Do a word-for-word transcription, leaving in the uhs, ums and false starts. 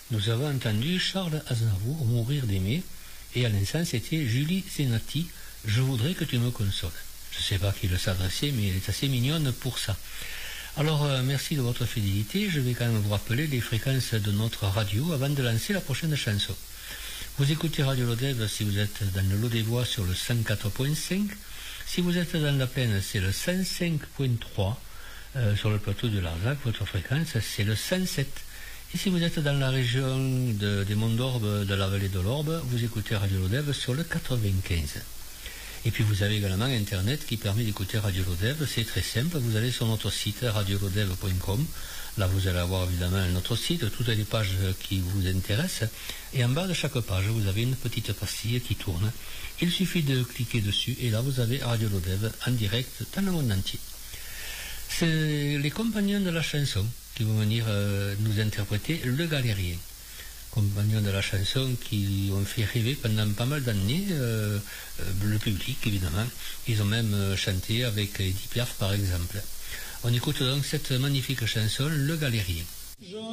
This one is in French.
nous avons entendu Charles Aznavour mourir d'aimer, et à l'instant c'était Julie Zenati, je voudrais que tu me consoles. Je ne sais pas qui le s'adressait, mais elle est assez mignonne pour ça. Alors, euh, merci de votre fidélité. Je vais quand même vous rappeler les fréquences de notre radio avant de lancer la prochaine chanson. Vous écoutez Radio Lodève si vous êtes dans le Lot-des-Bois sur le cent quatre point cinq. Si vous êtes dans la plaine, c'est le cent cinq point trois. Euh, sur le plateau de Larzac, votre fréquence, c'est le cent sept. Et si vous êtes dans la région de, des Monts d'Orbe, de la vallée de l'Orbe, vous écoutez Radio Lodève sur le quatre-vingt-quinze. Et puis vous avez également Internet qui permet d'écouter Radio Lodève. C'est très simple, vous allez sur notre site radio lodève point com. Là vous allez avoir évidemment notre site, toutes les pages qui vous intéressent. Et en bas de chaque page, vous avez une petite pastille qui tourne. Il suffit de cliquer dessus et là vous avez Radio Lodève en direct dans le monde entier. C'est les compagnons de la chanson qui vont venir euh, nous interpréter Le Galérien. Compagnons de la chanson qui ont fait rêver pendant pas mal d'années euh, euh, le public, évidemment. Ils ont même euh, chanté avec Edith Piaf, par exemple. On écoute donc cette magnifique chanson, Le Galérien. Je...